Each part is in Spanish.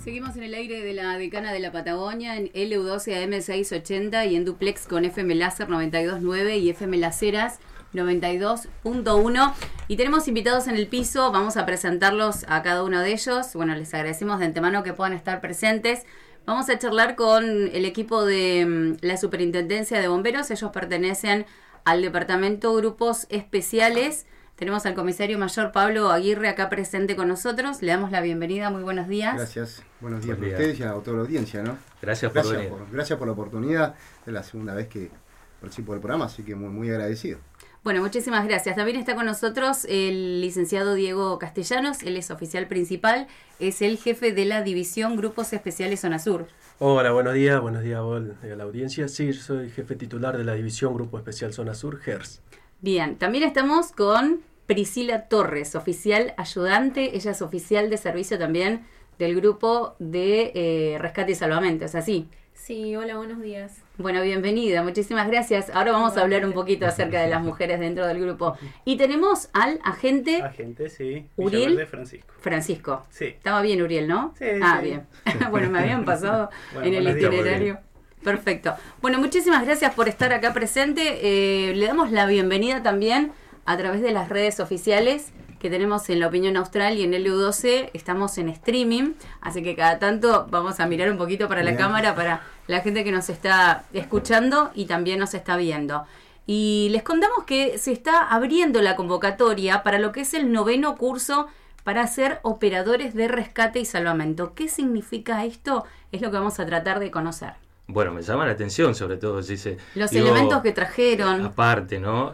Seguimos en el aire de la Decana de la Patagonia en LU12 AM 680 y en duplex con FM Láser 92.9 y FM Las Heras 92.1. Y tenemos invitados en el piso, vamos a presentarlos a cada uno de ellos. Bueno, les agradecemos de antemano que puedan estar presentes. Vamos a charlar con el equipo de la Superintendencia de Bomberos. Ellos pertenecen al Departamento Grupos Especiales. Tenemos al comisario mayor Pablo Aguirre acá presente con nosotros. Le damos la bienvenida. Muy buenos días. Gracias. Buenos días para ustedes y a toda la audiencia, ¿no? Gracias por venir. Gracias por la oportunidad. Es la segunda vez que participo del programa, así que muy agradecido. Bueno, muchísimas gracias. También está con nosotros el licenciado Diego Castellanos. Él es oficial principal, es el jefe de la División Grupos Especiales Zona Sur. Hola, buenos días a la audiencia. Sí, yo soy jefe titular de la División Grupo Especial Zona Sur, GERS. Bien, también estamos con Priscila Torres, oficial ayudante. Ella es oficial de servicio también del grupo de rescate y salvamento, ¿es así? Sí, hola, buenos días. Bueno, bienvenida, muchísimas gracias. Ahora vamos a hablar un poquito acerca de las mujeres dentro del grupo. Y tenemos al agente... Sí. Uriel Francisco. Sí. Estaba bien Uriel, ¿no? Sí. Bien. Bueno, me habían pasado en el itinerario. Perfecto. Bueno, muchísimas gracias por estar acá presente. Le damos la bienvenida también a través de las redes oficiales que tenemos en La Opinión Austral y en LU12. Estamos en streaming, así que cada tanto vamos a mirar un poquito para la cámara para la gente que nos está escuchando y también nos está viendo. Y les contamos que se está abriendo la convocatoria para lo que es el 9º curso para ser operadores de rescate y salvamento. ¿Qué significa esto? Es lo que vamos a tratar de conocer. Bueno, me llama la atención, sobre todo, los elementos que trajeron. Aparte, ¿no?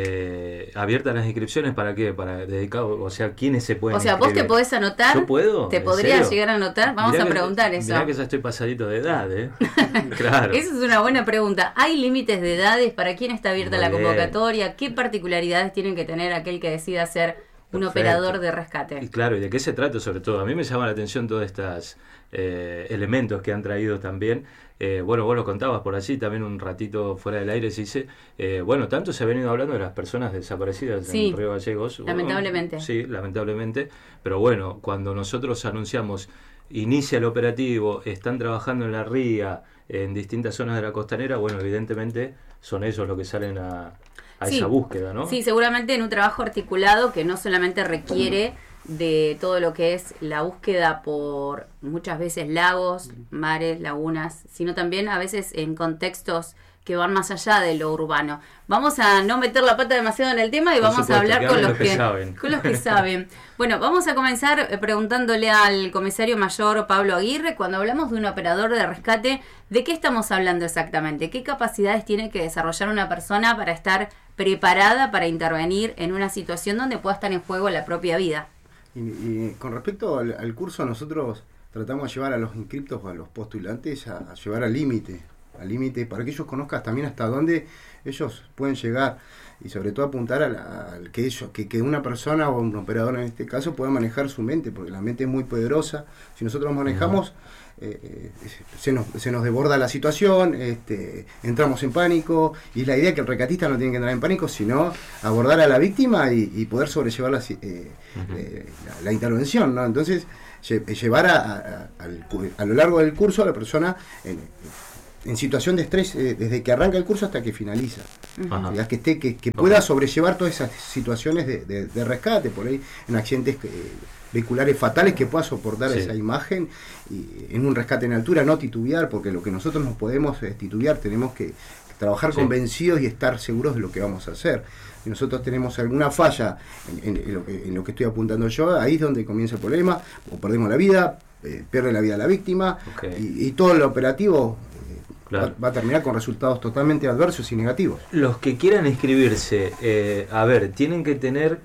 Abiertas las inscripciones, ¿para qué? Para dedicado, o sea, ¿quiénes se pueden inscribir? Vos te podés anotar. ¿Yo puedo? ¿Te podrías llegar a anotar? Vamos a preguntar eso. Mirá que ya estoy pasadito de edad, ¿eh? Claro. Esa es una buena pregunta. ¿Hay límites de edades? ¿Para quién está abierta la convocatoria? ¿Qué particularidades tienen que tener aquel que decida ser un operador de rescate? Y claro, ¿y de qué se trata sobre todo? A mí me llama la atención todos estos elementos que han traído también. Bueno, vos lo contabas por allí también un ratito fuera del aire, se dice, bueno, tanto se ha venido hablando de las personas desaparecidas en Río Gallegos. Lamentablemente. Sí, lamentablemente, pero bueno, cuando nosotros anunciamos, inicia el operativo, están trabajando en la ría, en distintas zonas de la costanera, bueno, evidentemente son ellos los que salen a esa búsqueda, ¿no? Sí, seguramente en un trabajo articulado que no solamente requiere de todo lo que es la búsqueda por muchas veces lagos, mares, lagunas, sino también a veces en contextos que van más allá de lo urbano. Vamos a no meter la pata demasiado en el tema y vamos a hablar con los que saben. Bueno, vamos a comenzar preguntándole al comisario mayor Pablo Aguirre, cuando hablamos de un operador de rescate, ¿de qué estamos hablando exactamente? ¿Qué capacidades tiene que desarrollar una persona para estar preparada para intervenir en una situación donde pueda estar en juego la propia vida? Y con respecto al curso, nosotros tratamos de llevar a los inscriptos o a los postulantes a llevar al límite para que ellos conozcan también hasta dónde ellos pueden llegar y sobre todo apuntar al que una persona o un operador en este caso pueda manejar su mente, porque la mente es muy poderosa. Si nosotros manejamos, se nos desborda la situación, entramos en pánico, y la idea es que el rescatista no tiene que entrar en pánico, sino abordar a la víctima y poder sobrellevar la intervención, ¿no? Entonces, llevar a lo largo del curso a la persona en situación de estrés, desde que arranca el curso hasta que finaliza. Que pueda sobrellevar todas esas situaciones de rescate, por ahí en accidentes vehiculares fatales, que pueda soportar esa imagen, y en un rescate en altura no titubear, porque lo que nosotros no podemos titubear, tenemos que trabajar convencidos y estar seguros de lo que vamos a hacer. Si nosotros tenemos alguna falla en lo que estoy apuntando yo, ahí es donde comienza el problema, o perdemos la vida, pierde la vida la víctima, y todo el operativo va a terminar con resultados totalmente adversos y negativos. Los que quieran inscribirse, tienen que tener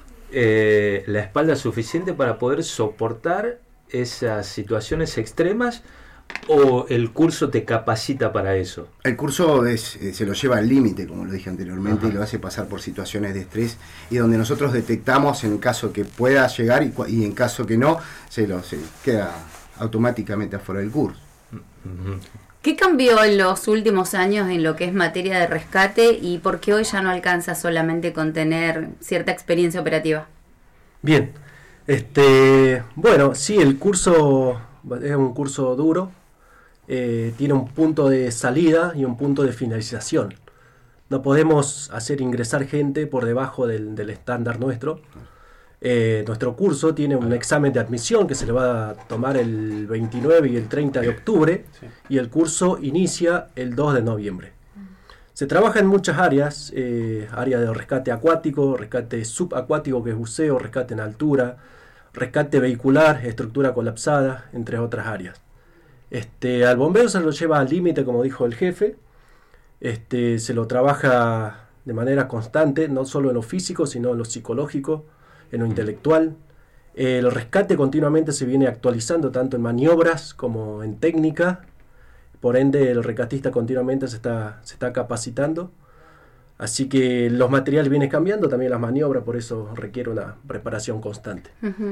la espalda suficiente para poder soportar esas situaciones extremas, ¿o el curso te capacita para eso? El curso se lo lleva al límite, como lo dije anteriormente, y lo hace pasar por situaciones de estrés, y donde nosotros detectamos en caso que pueda llegar y en caso que no, se queda automáticamente afuera del curso. ¿Qué cambió en los últimos años en lo que es materia de rescate y por qué hoy ya no alcanza solamente con tener cierta experiencia operativa? Bien, bueno, sí, el curso es un curso duro, tiene un punto de salida y un punto de finalización. No podemos hacer ingresar gente por debajo del estándar nuestro. Nuestro curso tiene un examen de admisión que se le va a tomar el 29 y el 30 de octubre, y el curso inicia el 2 de noviembre. Se trabaja en muchas áreas, área de rescate acuático, rescate subacuático, que es buceo, rescate en altura, rescate vehicular, estructura colapsada, entre otras áreas. Al bombero se lo lleva al límite, como dijo el jefe. Se lo trabaja de manera constante, no solo en lo físico, sino en lo psicológico, en lo intelectual. El rescate continuamente se viene actualizando, tanto en maniobras como en técnica. Por ende, el rescatista continuamente se está capacitando. Así que los materiales vienen cambiando, también las maniobras, por eso requiere una preparación constante.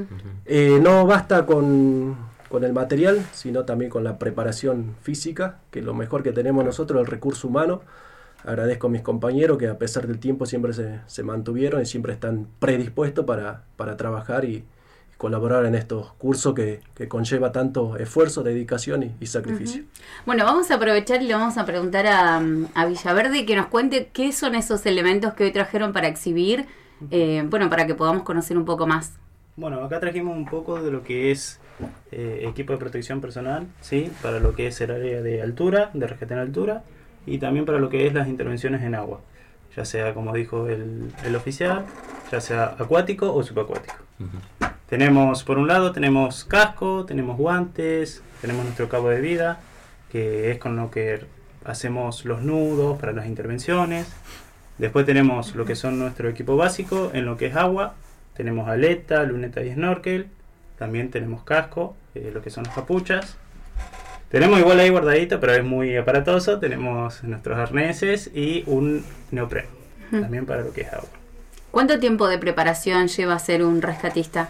No basta con el material, sino también con la preparación física, que es lo mejor que tenemos nosotros, el recurso humano. Agradezco a mis compañeros que a pesar del tiempo siempre se mantuvieron y siempre están predispuestos para trabajar y colaborar en estos cursos que conlleva tanto esfuerzo, dedicación y sacrificio. Bueno, vamos a aprovechar y le vamos a preguntar a Villaverde que nos cuente qué son esos elementos que hoy trajeron para exhibir, para que podamos conocer un poco más. Bueno, acá trajimos un poco de lo que es equipo de protección personal, ¿sí? Para lo que es el área de altura, de rescate en altura, y también para lo que es las intervenciones en agua, ya sea, como dijo el oficial, ya sea acuático o subacuático. Tenemos, por un lado, tenemos casco, tenemos guantes, tenemos nuestro cabo de vida, que es con lo que hacemos los nudos para las intervenciones. Después tenemos lo que son nuestro equipo básico en lo que es agua. Tenemos aleta, luneta y snorkel. También tenemos casco, lo que son las capuchas. Tenemos igual ahí guardadito, pero es muy aparatoso. Tenemos nuestros arneses y un neopreno, también para lo que es agua. ¿Cuánto tiempo de preparación lleva ser un rescatista?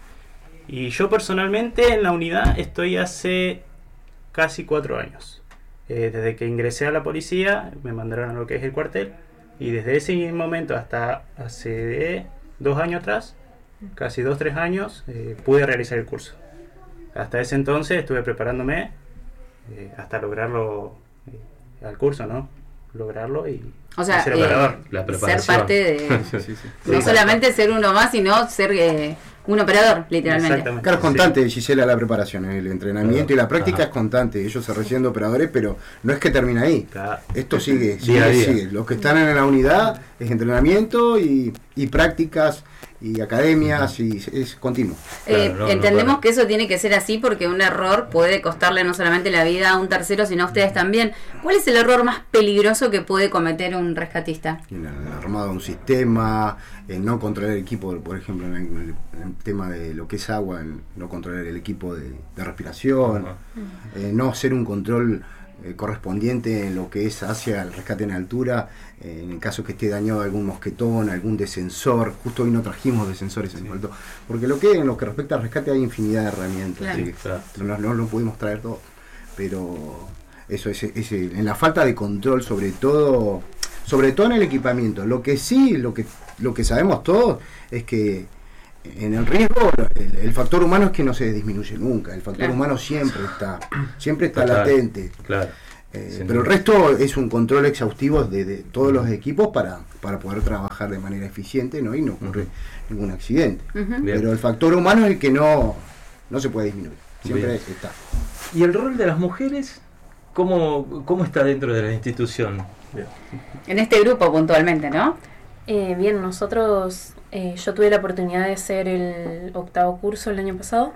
Y yo personalmente en la unidad estoy hace casi 4 años. Desde que ingresé a la policía me mandaron a lo que es el cuartel, y desde ese momento hasta hace 2 años atrás, casi 2-3 años, pude realizar el curso. Hasta ese entonces estuve preparándome hasta lograrlo al curso, ¿no? Lograrlo y ser operador. La preparación. Ser parte de... No solamente ser uno más, sino ser un operador, literalmente. Claro, es constante, Gisela, la preparación, el entrenamiento y la práctica es constante. Ellos se reciben de operadores, pero no es que termina ahí. Claro. Esto sigue. Los que están en la unidad es entrenamiento y prácticas y academias, y es continuo. Entendemos que eso tiene que ser así, porque un error puede costarle no solamente la vida a un tercero, sino a ustedes también. ¿Cuál es el error más peligroso que puede cometer un rescatista? En el armado de un sistema, no controlar el equipo, por ejemplo, en el tema de lo que es agua, no controlar el equipo de respiración, no hacer un control correspondiente en lo que es hacia el rescate en altura, en el caso que esté dañado algún mosquetón, algún descensor. Justo hoy no trajimos descensores, porque en lo que respecta al rescate hay infinidad de herramientas, no lo pudimos traer todo, pero eso es en la falta de control, sobre todo en el equipamiento. Lo que sí, lo que sabemos todos es que en el riesgo el factor humano es que no se disminuye nunca. El factor humano siempre está latente. Claro. Pero el resto es un control exhaustivo de todos los equipos para poder trabajar de manera eficiente, ¿no? Y no ocurre ningún accidente. Pero el factor humano es el que no se puede disminuir. Siempre está. ¿Y el rol de las mujeres cómo está dentro de la institución? Bien. En este grupo puntualmente, ¿no? Bien, nosotros, yo tuve la oportunidad de hacer el 8º curso el año pasado,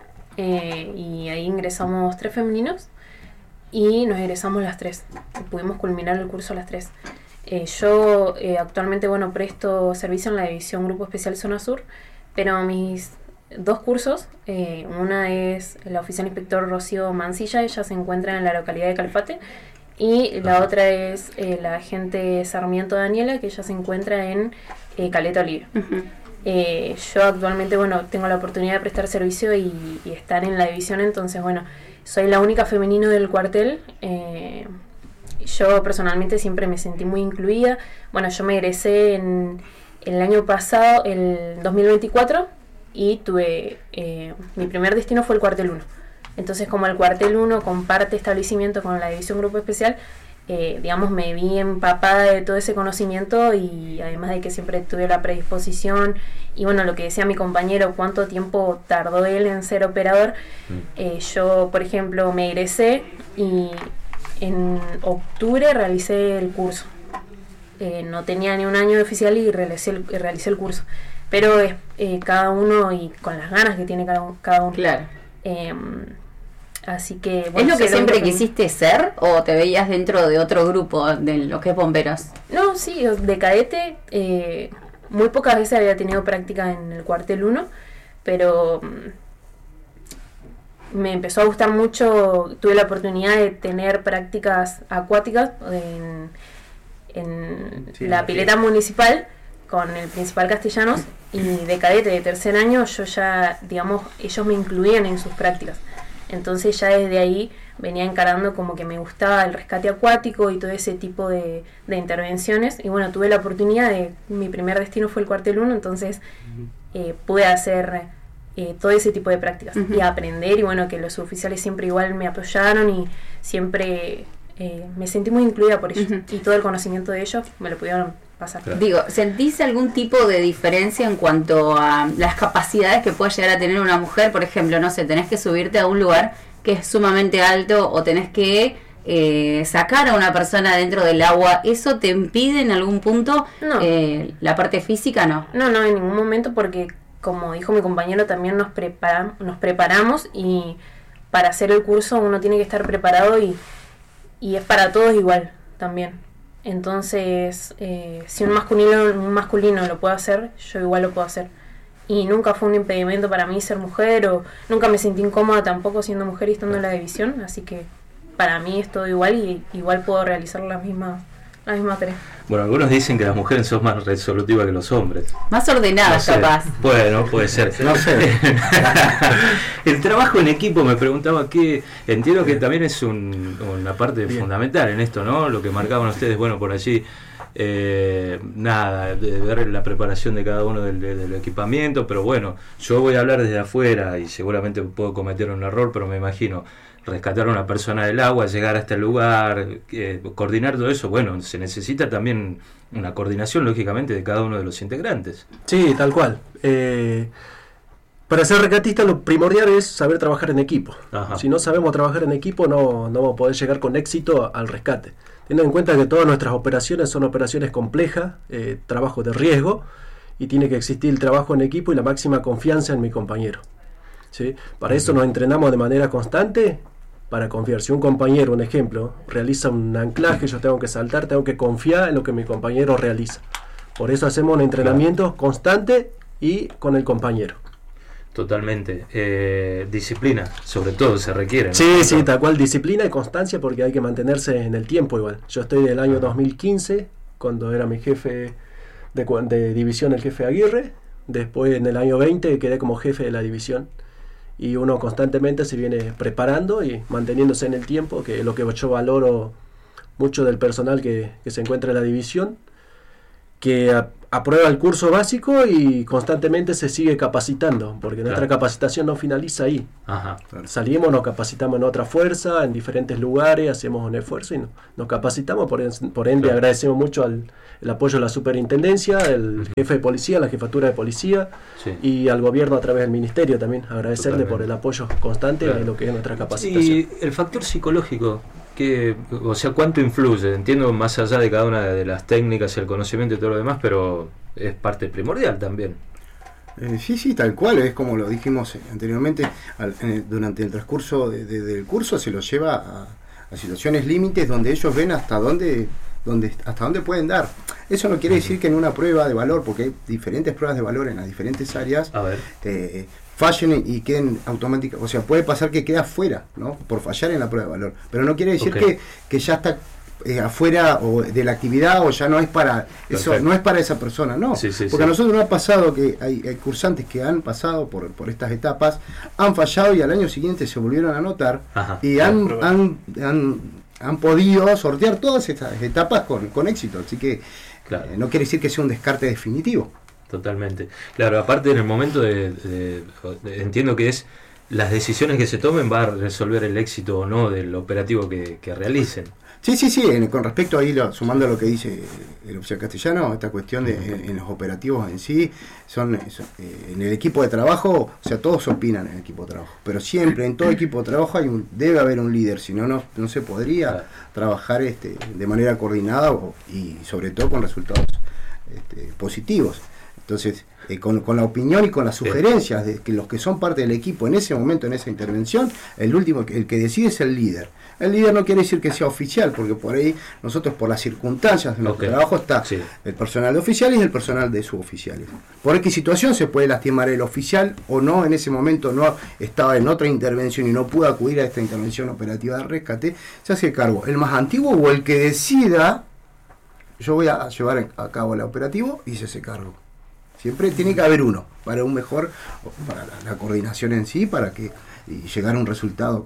y ahí ingresamos 3 femeninos y nos egresamos las 3. Pudimos culminar el curso las 3. Yo actualmente, presto servicio en la división Grupo Especial Zona Sur, pero mis 2 cursos, una es la oficial inspector Rocío Mancilla, ella se encuentra en la localidad de Calafate, y la otra es la agente Sarmiento Daniela, que ella se encuentra en Caleta Olivia. Yo actualmente, tengo la oportunidad de prestar servicio y estar en la división, entonces, soy la única femenino del cuartel. Yo personalmente siempre me sentí muy incluida. Yo me egresé el año pasado, el 2024, y tuve mi primer destino fue el cuartel 1. Entonces, como el cuartel 1 comparte establecimiento con la división grupo especial, digamos, me vi empapada de todo ese conocimiento, y además de que siempre tuve la predisposición, y bueno, lo que decía mi compañero, cuánto tiempo tardó él en ser operador. Yo, por ejemplo, me egresé y en octubre realicé el curso. No tenía ni un año de oficial y realicé el curso, pero cada uno y con las ganas que tiene cada uno. Claro. Así que, bueno, ¿es lo que siempre quisiste ser o te veías dentro de otro grupo de lo que es bomberos? No, sí, de cadete muy pocas veces había tenido práctica en el cuartel 1, pero me empezó a gustar mucho. Tuve la oportunidad de tener prácticas acuáticas en la pileta municipal con el principal Castellanos, y de cadete de tercer año yo ya, digamos, ellos me incluían en sus prácticas. Entonces ya desde ahí venía encarando como que me gustaba el rescate acuático y todo ese tipo de intervenciones. Y bueno, tuve la oportunidad mi primer destino fue el cuartel 1, entonces pude hacer todo ese tipo de prácticas y aprender. Y bueno, que los oficiales siempre igual me apoyaron y siempre me sentí muy incluida por ellos. Y todo el conocimiento de ellos me lo pudieron pasar. Claro. Digo, ¿sentís algún tipo de diferencia en cuanto a las capacidades que puede llegar a tener una mujer? Por ejemplo, no sé, tenés que subirte a un lugar que es sumamente alto o tenés que sacar a una persona dentro del agua. ¿Eso te impide en algún punto? No. La parte física, ¿no? No, en ningún momento, porque como dijo mi compañero, también nos preparamos, y para hacer el curso uno tiene que estar preparado, y es para todos igual también. Entonces, si un masculino lo puede hacer, yo igual lo puedo hacer. Y nunca fue un impedimento para mí ser mujer, o nunca me sentí incómoda tampoco siendo mujer y estando en la división. Así que para mí es todo igual, y igual puedo realizar la misma tarea. Bueno, algunos dicen que las mujeres son más resolutivas que los hombres. Más ordenadas, no sé. capaz. Bueno, puede ser. No sé. El trabajo en equipo, me preguntaba, que entiendo que también es una parte fundamental en esto, ¿no? Lo que marcaban ustedes, bueno, por allí, nada, de ver la preparación de cada uno del equipamiento, pero bueno, yo voy a hablar desde afuera y seguramente puedo cometer un error, pero me imagino rescatar a una persona del agua, llegar hasta el lugar, coordinar todo eso. Bueno, se necesita también una coordinación, lógicamente, de cada uno de los integrantes. Sí, tal cual. Para ser rescatista lo primordial es saber trabajar en equipo. Ajá. Si no sabemos trabajar en equipo, no vamos a poder llegar con éxito al rescate. Teniendo en cuenta que todas nuestras operaciones son operaciones complejas, trabajo de riesgo, y tiene que existir el trabajo en equipo y la máxima confianza en mi compañero. ¿Sí? Para eso nos entrenamos de manera constante, para confiar. Si un compañero, un ejemplo, realiza un anclaje, yo tengo que saltar, tengo que confiar en lo que mi compañero realiza. Por eso hacemos un entrenamiento constante y con el compañero. Totalmente. Disciplina, sobre todo, se requiere, ¿no? Sí, tal cual, disciplina y constancia, porque hay que mantenerse en el tiempo igual. Yo estoy del año 2015, cuando era mi jefe de división, el jefe Aguirre. Después, en el año 20, quedé como jefe de la división. Y uno constantemente se viene preparando y manteniéndose en el tiempo, que es lo que yo valoro mucho del personal que se encuentra en la división, que aprueba el curso básico y constantemente se sigue capacitando, porque nuestra capacitación no finaliza ahí. Ajá. Salimos, nos capacitamos en otra fuerza, en diferentes lugares, hacemos un esfuerzo y nos capacitamos. Por ende, agradecemos mucho el apoyo de la superintendencia, del jefe de policía, la jefatura de policía, y al gobierno a través del ministerio también. Agradecerle por el apoyo constante de lo que es nuestra capacitación. Y el factor psicológico, o sea, ¿cuánto influye? Entiendo, más allá de cada una de las técnicas y el conocimiento y todo lo demás, pero es parte primordial también. Sí, tal cual, es como lo dijimos anteriormente, durante el transcurso del curso se los lleva a situaciones límites donde ellos ven hasta dónde pueden dar. Eso no quiere decir que en una prueba de valor, porque hay diferentes pruebas de valor en las diferentes áreas, fallen y queden automáticamente, o sea, puede pasar que queda afuera, ¿no? Por fallar en la prueba de valor, pero no quiere decir que ya está afuera o de la actividad, o ya no es para eso, no es para esa persona, no, porque a nosotros nos ha pasado que hay cursantes que han pasado por estas etapas, han fallado y al año siguiente se volvieron a anotar y han podido sortear todas estas etapas con éxito, así que no quiere decir que sea un descarte definitivo. Totalmente. Claro, aparte en el momento entiendo que es las decisiones que se tomen va a resolver el éxito o no del operativo que realicen. Sí, con respecto ahí, sumando a lo que dice el oficial Castellano, esta cuestión de en los operativos en sí, en el equipo de trabajo, o sea, todos opinan en el equipo de trabajo, pero siempre en todo equipo de trabajo debe haber un líder, si no, no se podría trabajar de manera coordinada y sobre todo con resultados positivos. Entonces, con la opinión y con las sugerencias de que los que son parte del equipo en ese momento, en esa intervención, el que decide es el líder. El líder no quiere decir que sea oficial, porque por ahí nosotros, por las circunstancias de nuestro trabajo, está el personal de oficiales y el personal de suboficiales. Por qué situación se puede lastimar el oficial o no, en ese momento no estaba en otra intervención y no pudo acudir a esta intervención operativa de rescate, se hace cargo el más antiguo o el que decida, yo voy a llevar a cabo el operativo y se hace cargo. Siempre tiene que haber uno, para un mejor, para la coordinación en sí, y llegar a un resultado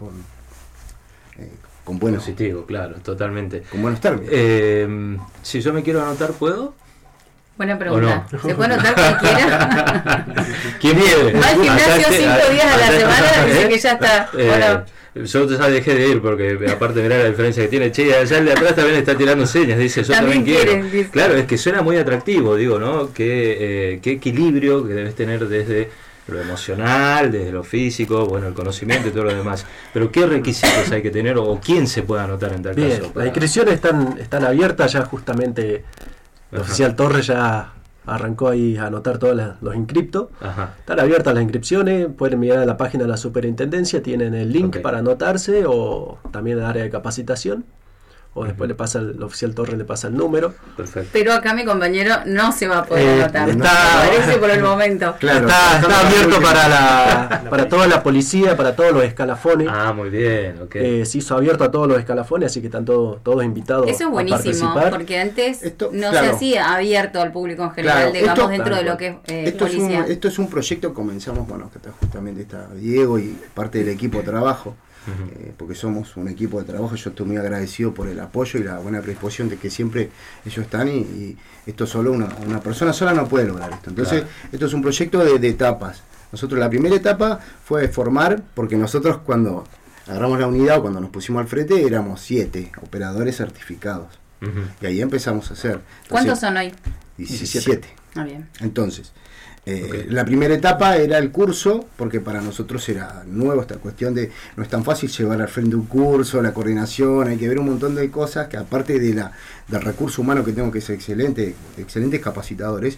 con buenos... Positivo, claro, totalmente. Con buenos términos. Si yo me quiero anotar, ¿puedo? Buena pregunta. No? ¿Se puede anotar cualquiera? ¿Quién viene? Va al gimnasio 5 días a la semana, dice que ya está. Hola. Yo ya dejé de ir porque aparte mirá la diferencia que tiene. Che, allá el de atrás también está tirando señas, dice, yo también quiero. Dice. Claro, es que suena muy atractivo, digo, ¿no? Qué equilibrio que debes tener desde lo emocional, desde lo físico, bueno, el conocimiento y todo lo demás. Pero ¿qué requisitos hay que tener o quién se puede anotar en tal caso? Las inscripciones están abiertas, ya justamente el oficial Torres ya arrancó ahí a anotar todos los inscriptos. Están abiertas las inscripciones, pueden mirar a la página de la superintendencia, tienen el link para anotarse o también el área de capacitación. O después el oficial Torres le pasa el número. Perfecto. Pero acá mi compañero no se va a poder anotar. Parece por el momento. Claro, está abierto para toda la policía, para todos los escalafones. Muy bien, se hizo abierto a todos los escalafones, así que están todos invitados. Eso es buenísimo, a participar. porque antes se hacía abierto al público en general, digamos, dentro de lo que es policía. Esto es un proyecto que comenzamos, que justamente está Diego y parte del equipo de trabajo. Porque somos un equipo de trabajo. Yo estoy muy agradecido por el apoyo y la buena predisposición de que siempre ellos están y esto solo una persona sola no puede lograr esto. Entonces esto es un proyecto de etapas. Nosotros la primera etapa fue formar, porque nosotros cuando agarramos la unidad o cuando nos pusimos al frente éramos 7 operadores certificados y ahí empezamos a hacer. Entonces, ¿cuántos son hoy? 17. Bien. Entonces la primera etapa era el curso, porque para nosotros era nuevo esta cuestión de no es tan fácil llevar al frente un curso, la coordinación, hay que ver un montón de cosas que aparte del recurso humano que tengo, que es excelentes capacitadores.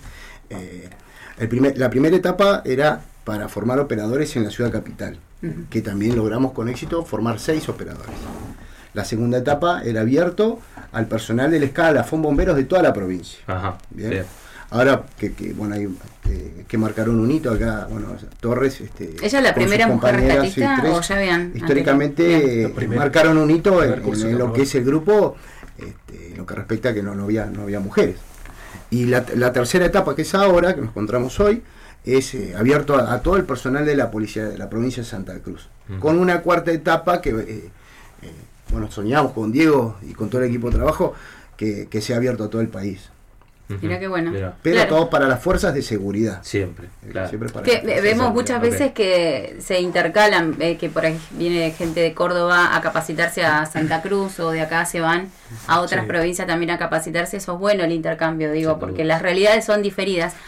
La primera etapa era para formar operadores en la ciudad capital, que también logramos con éxito formar 6 operadores. La segunda etapa era abierto al personal del escalafón bomberos de toda la provincia. Bien. Ahora hay que marcaron un hito acá, Torres. ¿Ella es la primera mujer rescatista o ya habían? Históricamente marcaron un hito en lo que es el grupo, en lo que respecta a que no había mujeres. Y la tercera etapa, que es ahora, que nos encontramos hoy, es abierto a todo el personal de la policía de la provincia de Santa Cruz. Con una cuarta etapa que, soñamos con Diego y con todo el equipo de trabajo, que sea abierto a todo el país. Mira qué bueno. Pero todo para las fuerzas de seguridad. Siempre, claro. Siempre para vemos muchas veces que se intercalan, que por ahí viene gente de Córdoba a capacitarse a Santa Cruz o de acá se van a otras provincias también a capacitarse. Eso es bueno el intercambio, porque las realidades son diferidas.